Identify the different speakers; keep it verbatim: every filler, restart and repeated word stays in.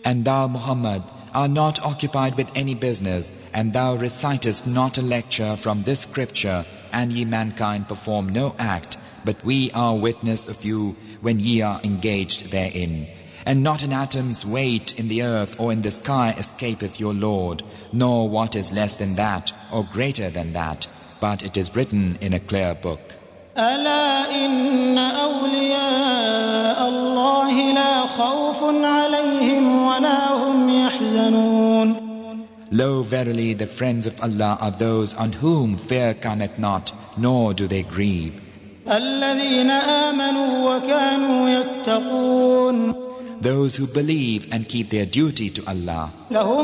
Speaker 1: And thou, Muhammad, are not occupied with any business, and thou recitest not a lecture from this scripture, and ye mankind perform no act, but we are witness of you when ye are engaged therein. And not an atom's weight in the earth or in the sky escapeth your Lord, nor what is less than that or greater than that, but it is written in a clear book.
Speaker 2: ألا إن أولياء الله لا خوف عليهم ولا هم يحزنون.
Speaker 1: Lo, verily the friends of Allah are those on whom fear cometh not, nor do they grieve.
Speaker 2: الذين آمنوا وكانوا يتقون.
Speaker 1: Those who believe and keep their duty to Allah.
Speaker 2: لهم